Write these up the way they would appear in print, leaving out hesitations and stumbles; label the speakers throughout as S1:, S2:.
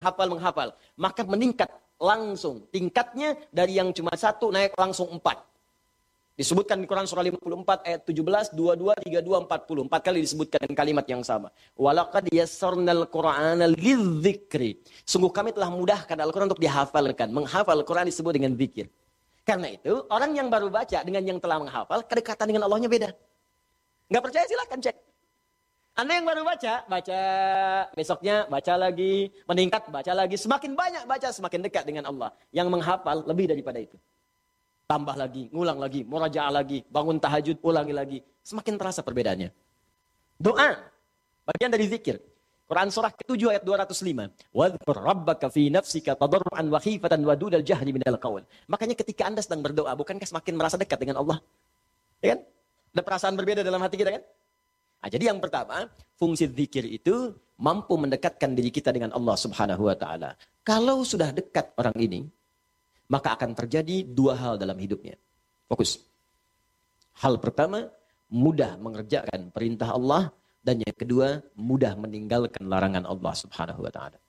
S1: menghafal, maka meningkat langsung. Tingkatnya dari yang cuma 1 naik langsung 4. Disebutkan di Quran surah 54 ayat 17, 22, 32, 40. 4 kali disebutkan dengan kalimat yang sama. Walaqad yassarnal Qur'ana lidzikri. Sungguh kami telah mudahkan Al-Quran untuk dihafalkan. Menghafal Al-Quran disebut dengan zikir. Karena itu, orang yang baru baca dengan yang telah menghafal, kedekatan dengan Allahnya beda. Nggak percaya silahkan cek. Anda yang baru baca, besoknya baca lagi, meningkat, baca lagi. Semakin banyak baca, semakin dekat dengan Allah. Yang menghafal lebih daripada itu. Tambah lagi, ngulang lagi, murajaah lagi, bangun tahajud, ulangi lagi. Semakin terasa perbedaannya. Doa, bagian dari zikir. Quran surah ke-7 ayat 205. Wadhkur rabbaka fi nafsika tadarruan wa khifatan wa dunal jahri minal qaul. Makanya ketika Anda sedang berdoa, bukankah semakin merasa dekat dengan Allah? Ya kan? Ada perasaan berbeda dalam hati kita kan? Nah, jadi yang pertama, fungsi zikir itu mampu mendekatkan diri kita dengan Allah Subhanahu wa taala. Kalau sudah dekat orang ini, maka akan terjadi 2 hal dalam hidupnya. Fokus. Hal pertama, mudah mengerjakan perintah Allah. Dan yang kedua, mudah meninggalkan larangan Allah Subhanahu wa ta'ala.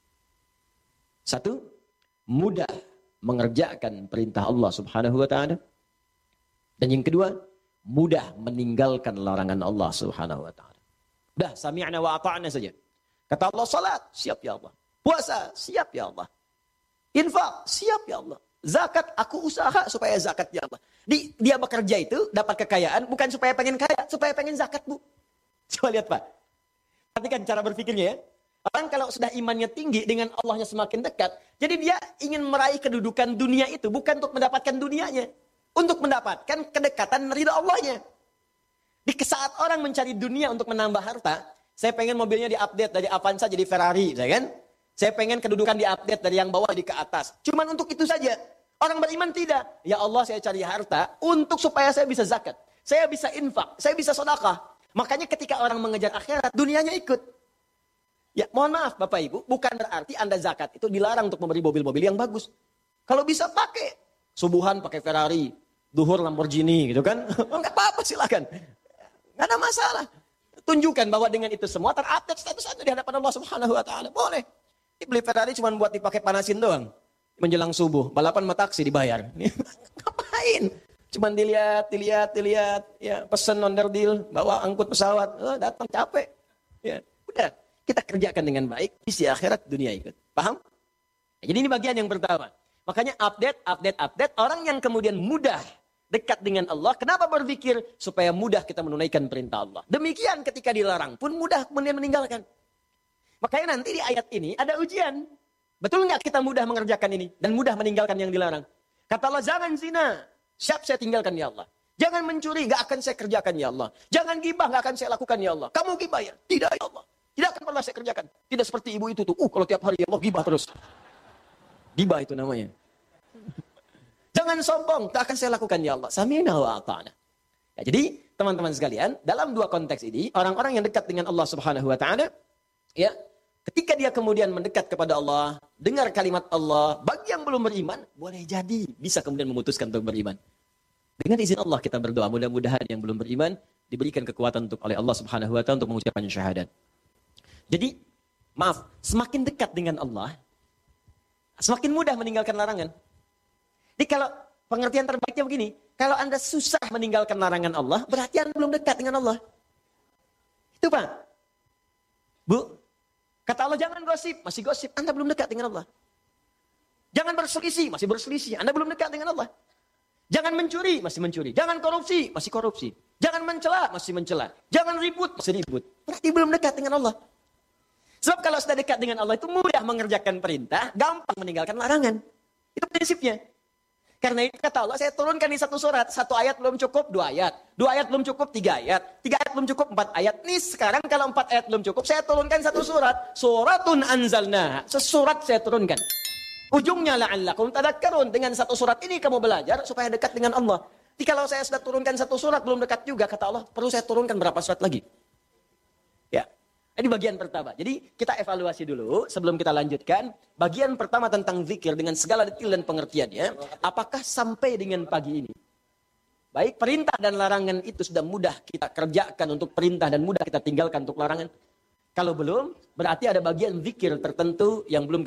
S1: 1, mudah mengerjakan perintah Allah Subhanahu wa ta'ala. Dan yang kedua, mudah meninggalkan larangan Allah Subhanahu wa ta'ala. Udah, sami'na wa ata'na saja. Kata Allah, salat, siap ya Allah. Puasa, siap ya Allah. Infak, siap ya Allah. Zakat, aku usaha supaya zakat ya Allah. Dia bekerja itu dapat kekayaan bukan supaya pengen kaya, supaya pengen zakat, Bu. Coba lihat, Pak. Perhatikan cara berpikirnya ya. Orang kalau sudah imannya tinggi dengan Allahnya semakin dekat, jadi dia ingin meraih kedudukan dunia itu bukan untuk mendapatkan dunianya, untuk mendapatkan kedekatan ridha Allahnya. Di saat orang mencari dunia untuk menambah harta, saya pengen mobilnya diupdate dari Avanza jadi Ferrari, kan? Saya pengen kedudukan diupdate dari yang bawah di ke atas. Cuman untuk itu saja. Orang beriman tidak. Ya Allah, saya cari harta untuk supaya saya bisa zakat. Saya bisa infak. Saya bisa sedekah. Makanya ketika orang mengejar akhirat, dunianya ikut. Ya, mohon maaf Bapak Ibu, bukan berarti Anda zakat itu dilarang untuk membeli mobil-mobil yang bagus. Kalau bisa pakai. Subuhan pakai Ferrari, duhur Lamborghini gitu kan. Enggak apa-apa silakan. Enggak ada masalah. Tunjukkan bahwa dengan itu semua terupdate status Anda di hadapan Allah Subhanahu wa taala. Boleh. Beli Ferrari cuma buat dipakai panasin doang. Menjelang subuh, balapan sama taksi dibayar. Ngapain? Cuman dilihat, ya pesen onder deal, bawa angkut pesawat, datang capek. Ya, udah, kita kerjakan dengan baik, isi akhirat dunia ikut. Paham? Jadi ini bagian yang pertama. Makanya update, orang yang kemudian mudah dekat dengan Allah, kenapa berpikir supaya mudah kita menunaikan perintah Allah. Demikian ketika dilarang pun mudah kemudian meninggalkan. Makanya nanti di ayat ini ada ujian. Betul nggak kita mudah mengerjakan ini dan mudah meninggalkan yang dilarang? Kata Allah, jangan zina. Siap saya tinggalkan ya Allah. Jangan mencuri, gak akan saya kerjakan ya Allah. Jangan gibah, gak akan saya lakukan ya Allah. Kamu gibah ya? Tidak ya Allah. Tidak akan pernah saya kerjakan. Tidak seperti ibu itu tuh. Kalau tiap hari ya Allah gibah terus. Gibah itu namanya. Jangan sombong, tak akan saya lakukan ya Allah. Sami'na wa ata'na. Ya, jadi teman-teman sekalian, dalam 2 konteks ini, orang-orang yang dekat dengan Allah Subhanahu wa taala, ya, ketika dia kemudian mendekat kepada Allah, dengar kalimat Allah, bagi yang belum beriman, boleh jadi bisa kemudian memutuskan untuk beriman. Dengan izin Allah kita berdoa, mudah-mudahan yang belum beriman diberikan kekuatan oleh Allah Subhanahu wa taala untuk mengucapkan syahadat. Jadi, maaf, semakin dekat dengan Allah, semakin mudah meninggalkan larangan. Jadi kalau pengertian terbaiknya begini, kalau Anda susah meninggalkan larangan Allah, berarti Anda belum dekat dengan Allah. Itu Pak. Bu, kata Allah jangan gosip, masih gosip, Anda belum dekat dengan Allah. Jangan berselisih, masih berselisih, Anda belum dekat dengan Allah. Jangan mencuri, masih mencuri. Jangan korupsi, masih korupsi. Jangan mencela, masih mencela. Jangan ribut, masih ribut. Berarti belum dekat dengan Allah. Sebab kalau sudah dekat dengan Allah itu mudah mengerjakan perintah, gampang meninggalkan larangan. Itu prinsipnya. Karena itu kata Allah, saya turunkan di 1 surat. 1 ayat belum cukup, 2 ayat. 2 ayat belum cukup, 3 ayat. 3 ayat belum cukup, 4 ayat. Nih sekarang kalau 4 ayat belum cukup, saya turunkan 1 surat. Suratun anzalna. Sesurat saya turunkan. Ujungnya la'allakum tadakkarun. Dengan 1 surat ini kamu belajar supaya dekat dengan Allah. Jadi kalau saya sudah turunkan 1 surat belum dekat juga, kata Allah, perlu saya turunkan berapa surat lagi? Ya. Ini bagian pertama. Jadi kita evaluasi dulu sebelum kita lanjutkan. Bagian pertama tentang zikir dengan segala detail dan pengertiannya. Apakah sampai dengan pagi ini? Baik, perintah dan larangan itu sudah mudah kita kerjakan untuk perintah dan mudah kita tinggalkan untuk larangan. Kalau belum, berarti ada bagian zikir tertentu yang belum